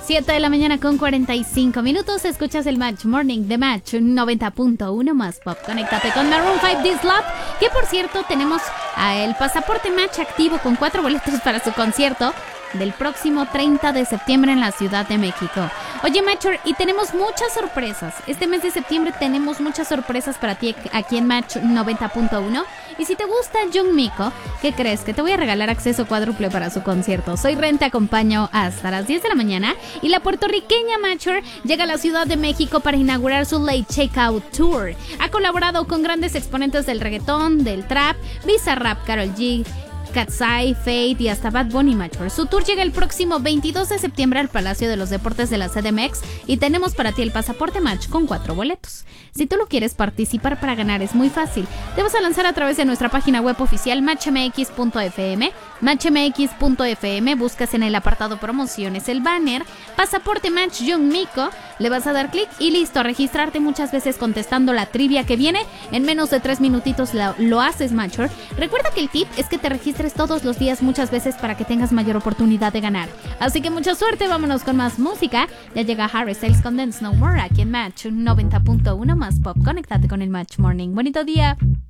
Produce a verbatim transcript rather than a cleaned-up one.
siete de la mañana con cuarenta y cinco minutos. Escuchas el Match Morning de Match noventa punto uno más pop. Conéctate con Maroon cinco This Love, que por cierto tenemos a el pasaporte Match activo con cuatro boletos para su concierto del próximo treinta de septiembre en la Ciudad de México. Oye, Matcher, y tenemos muchas sorpresas. Este mes de septiembre tenemos muchas sorpresas para ti aquí en Match noventa punto uno. Y si te gusta Jung Miko, ¿qué crees? Que te voy a regalar acceso cuádruple para su concierto. Soy Ren, te acompaño hasta las diez de la mañana. Y la puertorriqueña Matcher llega a la Ciudad de México para inaugurar su Late Checkout Tour. Ha colaborado con grandes exponentes del reggaetón, del trap, Bizarrap, Karol G, Katsai, Fate y hasta Bad Bunny. Matcher. Su tour llega el próximo veintidós de septiembre al Palacio de los Deportes de la C D M X y tenemos para ti el pasaporte Match con cuatro boletos. Si tú lo quieres participar para ganar es muy fácil. Te vas a lanzar a través de nuestra página web oficial match m x punto f m. match m x punto f m, buscas en el apartado promociones el banner Pasaporte Match Jung Miko, le vas a dar clic y listo, a registrarte muchas veces contestando la trivia que viene. En menos de tres minutitos lo, lo haces, Matcher. Recuerda que el tip es que te registres todos los días muchas veces para que tengas mayor oportunidad de ganar. Así que mucha suerte, vámonos con más música. Ya llega Harry Styles con Dance No More aquí en Match noventa punto uno más pop. Conéctate con el Match Morning. Bonito día.